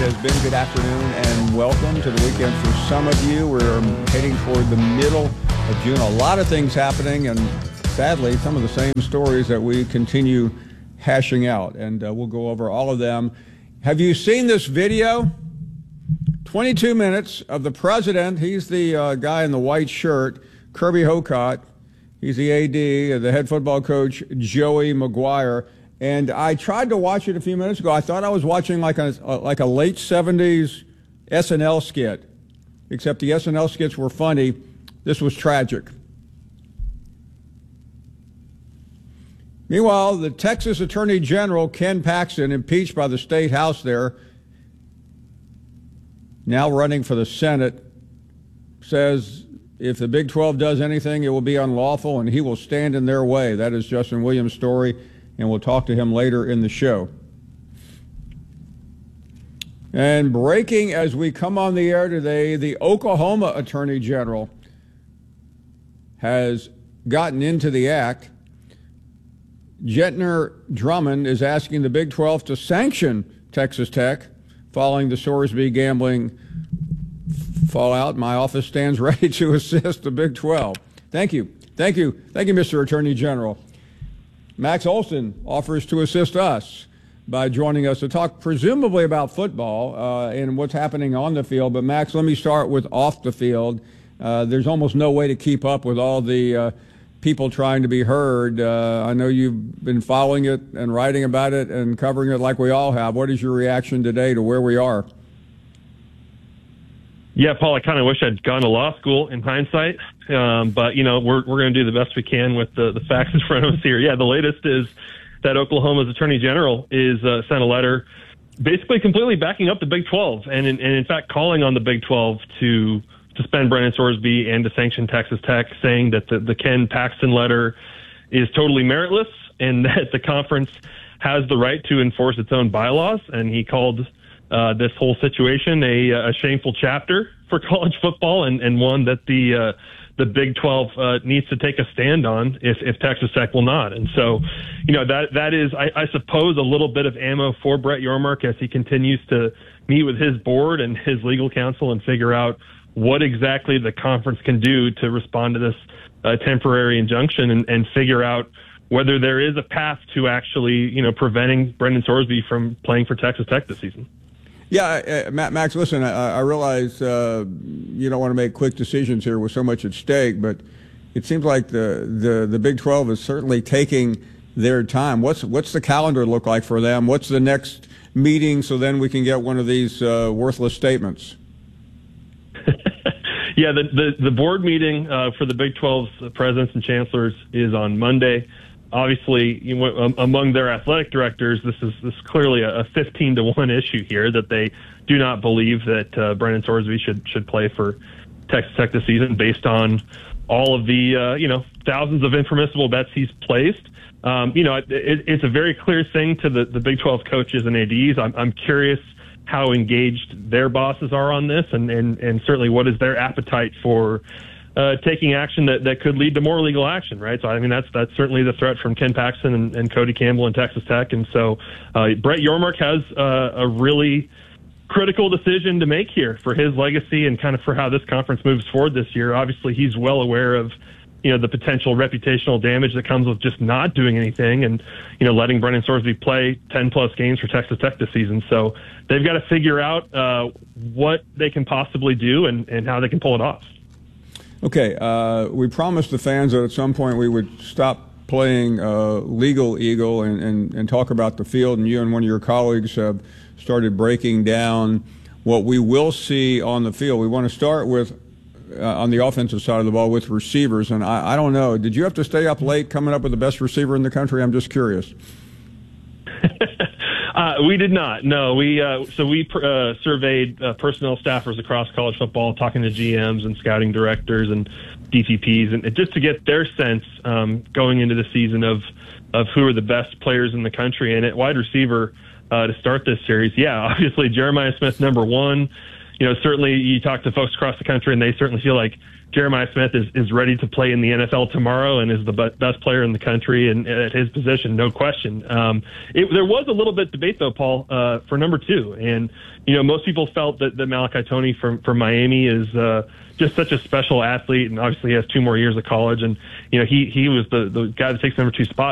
has been. Good afternoon and welcome to the weekend for some of you. We're heading toward the middle of June. A lot of things happening, and sadly, some of the same stories that we continue hashing out, and we'll go over all of them. Have you seen this video? 22 minutes of the president. He's the guy in the white shirt, Kirby Hocutt. He's the AD, the head football coach, Joey McGuire. And I tried to watch it a few minutes ago. I thought I was watching like a late 70s SNL skit, except the SNL skits were funny. This was tragic. Meanwhile, the Texas Attorney General, Ken Paxton, impeached by the state house there, now running for the Senate, says if the Big 12 does anything, it will be unlawful and he will stand in their way. That is Justin Williams' story, and we'll talk to him later in the show. And breaking as we come on the air today, the Oklahoma Attorney General has gotten into the act. Gentner Drummond is asking the Big 12 to sanction Texas Tech following the Sorsby gambling fallout. My office stands ready to assist the Big 12. Thank you. Thank you. Thank you, Mr. Attorney General. Max Olson offers to assist us by joining us to talk presumably about football and what's happening on the field. But, Max, let me start with off the field. There's almost no way to keep up with all the people trying to be heard. I know you've been following it and writing about it and covering it like we all have. What is your reaction today to where we are? Yeah, Paul, I kind of wish I'd gone to law school in hindsight. But, you know, we're going to do the best we can with the facts in front of us here. Yeah, the latest is that Oklahoma's Attorney General is sent a letter basically completely backing up the Big 12 and in fact calling on the Big 12 to suspend Brennan Sorsby and to sanction Texas Tech, saying that the Ken Paxton letter is totally meritless and that the conference has the right to enforce its own bylaws. And he called this whole situation a shameful chapter for college football and one that the Big 12 needs to take a stand on if Texas Tech will not. And so, you know, that is, I suppose, a little bit of ammo for Brett Yormark as he continues to meet with his board and his legal counsel and figure out what exactly the conference can do to respond to this temporary injunction and figure out whether there is a path to actually, you know, preventing Brennan Sorsby from playing for Texas Tech this season. Yeah, Max, listen, I realize you don't want to make quick decisions here with so much at stake, but it seems like the Big 12 is certainly taking their time. What's the calendar look like for them? What's the next meeting so then we can get one of these worthless statements? Yeah, the board meeting for the Big 12's presidents and chancellors is on Monday. Obviously, among their athletic directors, this is clearly a 15-1 issue here that they do not believe that Brennan Sorsby should play for Texas Tech this season based on all of the thousands of impermissible bets he's placed. It's a very clear thing to the Big 12 coaches and ADs. I'm curious how engaged their bosses are on this, and certainly what is their appetite for taking action that could lead to more legal action, right? So, I mean, that's certainly the threat from Ken Paxton and Cody Campbell and Texas Tech. And so Brett Yormark has a really critical decision to make here for his legacy and kind of for how this conference moves forward this year. Obviously, he's well aware of, you know, the potential reputational damage that comes with just not doing anything and, you know, letting Brennan Sorsby play 10-plus games for Texas Tech this season. So they've got to figure out what they can possibly do and how they can pull it off. Okay, we promised the fans that at some point we would stop playing Legal Eagle and talk about the field, and you and one of your colleagues have started breaking down what we will see on the field. We want to start with, on the offensive side of the ball, with receivers, and I don't know, did you have to stay up late coming up with the best receiver in the country? I'm just curious. We did not. No, we surveyed personnel staffers across college football, talking to GMs and scouting directors and DTPs, and just to get their sense going into the season of who are the best players in the country. And at wide receiver to start this series, yeah, obviously Jeremiah Smith, number one. certainly you talk to folks across the country, and they certainly feel like Jeremiah Smith is ready to play in the NFL tomorrow and is the best player in the country and at his position, no question. There was a little bit of debate, though, Paul, for number 2. And, most people felt that Malachi Toney from Miami is just such a special athlete, and obviously he has 2 more years of college. And, he was the guy that takes number 2 spot.